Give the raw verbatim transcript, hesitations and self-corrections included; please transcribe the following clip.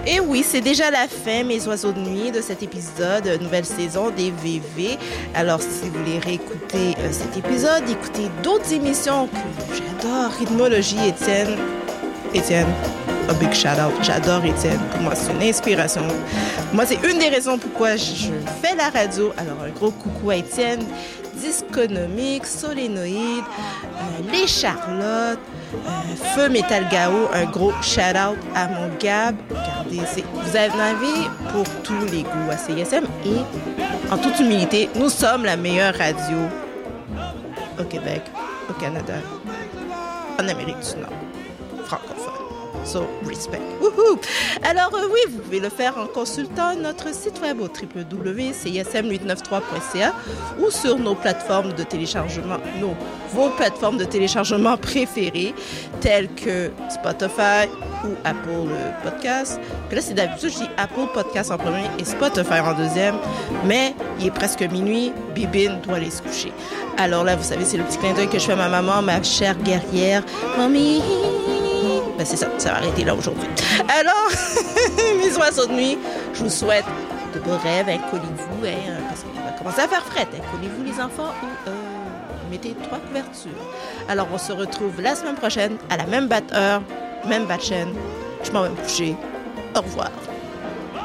Et oui, c'est déjà la fin, mes oiseaux de nuit, de cet épisode, nouvelle saison des V V. Alors, si vous voulez réécouter euh, cet épisode, écoutez d'autres émissions que j'adore. Rythmologie, Étienne. Étienne, a big shout out. J'adore Étienne. Pour moi, c'est une inspiration. Moi, c'est une des raisons pourquoi je fais la radio. Alors, un gros coucou à Étienne. Disconomique, Solénoïde, euh, Les Charlottes, euh, Feu Metal Gao, un gros shout-out à mon Gab. Regardez, c'est, vous en avez pour tous les goûts à C I S M et, en toute humilité, nous sommes la meilleure radio au Québec, au Canada, en Amérique du Nord, francophone. So, respect. Woohoo! Alors, euh, oui, vous pouvez le faire en consultant notre site web au w w w point c i s m huit cent quatre-vingt-treize point c a ou sur nos plateformes de téléchargement, nos, vos plateformes de téléchargement préférées, telles que Spotify ou Apple Podcast. Puis là, c'est d'habitude, je dis Apple Podcast en premier et Spotify en deuxième, mais il est presque minuit, Bibine doit aller se coucher. Alors là, vous savez, c'est le petit clin d'œil que je fais à ma maman, ma chère guerrière. Mamie! Ben c'est ça, ça va arrêter là aujourd'hui. Alors, mes oiseaux de nuit, je vous souhaite de beaux rêves, hein, collez-vous, hein, parce qu'il va commencer à faire fret, hein, collez-vous les enfants ou euh, mettez trois couvertures. Alors, on se retrouve la semaine prochaine à la même batte heure, même batte chaîne. Je m'en vais me coucher. Au revoir.